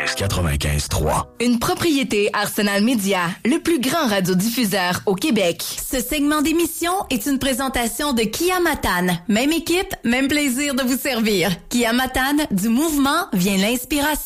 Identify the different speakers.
Speaker 1: 95.3.
Speaker 2: Une propriété Arsenal Média, le plus grand radiodiffuseur au Québec. Ce segment d'émission est une présentation de Kia Matane. Même équipe, même plaisir de vous servir. Kia Matane, du mouvement vient l'inspiration.